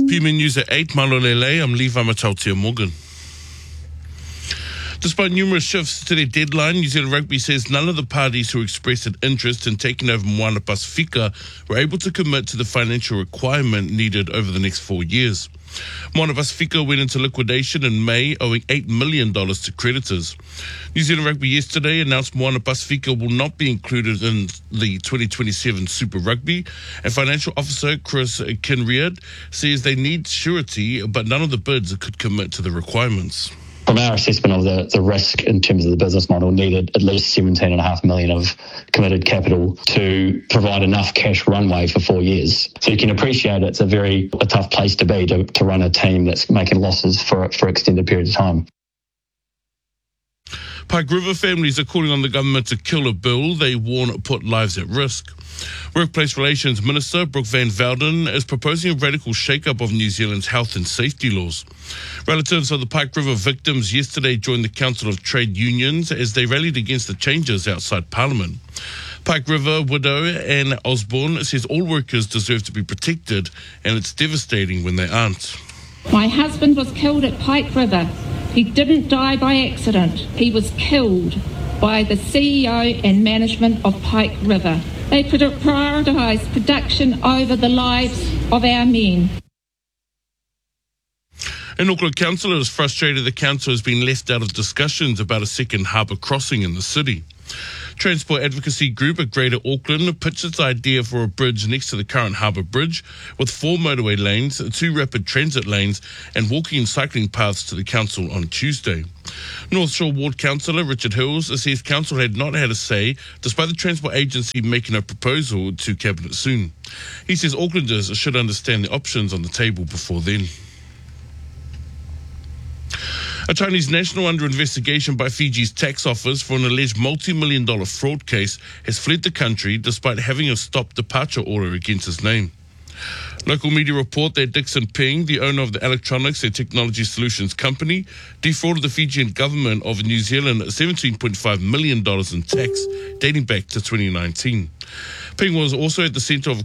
PMN News at 8, Malolele, I'm Levi Matautia Morgan. Despite numerous shifts to their deadline, New Zealand Rugby says none of the parties who expressed an interest in taking over Moana Pasifika were able to commit to the financial requirement needed over the next 4 years. Moana Pasifika went into liquidation in May, owing $8 million to creditors. New Zealand Rugby yesterday announced Moana Pasifika will not be included in the 2027 Super Rugby, and Financial Officer Chris Kinread says they need surety, but none of the bids could commit to the requirements. From our assessment of the risk in terms of the business model, needed at least $17.5 million of committed capital to provide enough cash runway for 4 years. So you can appreciate it's a tough place to be to run a team that's making losses for extended periods of time. Pike River families are calling on the government to kill a bill they warn put lives at risk. Workplace Relations Minister Brooke Van Velden is proposing a radical shake-up of New Zealand's health and safety laws. Relatives of the Pike River victims yesterday joined the Council of Trade Unions as they rallied against the changes outside Parliament. Pike River widow Anne Osborne says all workers deserve to be protected, and it's devastating when they aren't. My husband was killed at Pike River. He didn't die by accident. He was killed by the CEO and management of Pike River. They prioritise production over the lives of our men. An Auckland councillor is frustrated the council has been left out of discussions about a second harbour crossing in the city. Transport advocacy group at Greater Auckland pitched its idea for a bridge next to the current harbour bridge with 4 motorway lanes, 2 rapid transit lanes and walking and cycling paths to the council on Tuesday. North Shore Ward Councillor Richard Hills says council had not had a say despite the Transport Agency making a proposal to Cabinet soon. He says Aucklanders should understand the options on the table before then. A Chinese national under investigation by Fiji's tax office for an alleged multi-million-dollar fraud case has fled the country despite having a stop departure order against his name. Local media report that Dixon Ping, the owner of the Electronics and Technology Solutions Company, defrauded the Fijian government of New Zealand $17.5 million in tax dating back to 2019. Ping was also at the centre of